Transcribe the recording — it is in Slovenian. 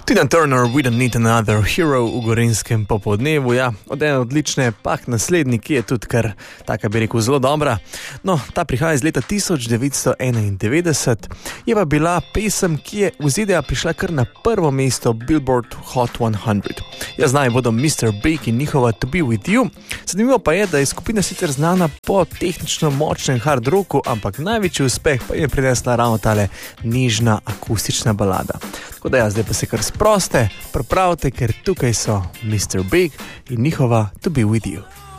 Tina Turner, We Don't Need Another Hero v Gorenjskem popodnevu, ja, od ene odlične, pak naslednji, ki je tudi kar, taka bi rekel, zelo dobra. No, ta prihaja iz leta 1991, je pa bila pesem, ki je v ZDA prišla kar na prvo mesto Billboard Hot 100. Jaz znam bodo Mr. Big in njihova To Be With You. Zanimivo pa je, da je skupina sicer znana po tehnično močnem hard rocku, ampak največji uspeh pa je prinesla ravno tale nižna akustična balada. Tako da ja, zdaj pa se kar sproste, pripravite, ker tukaj so Mr. Big in njihova To Be With You.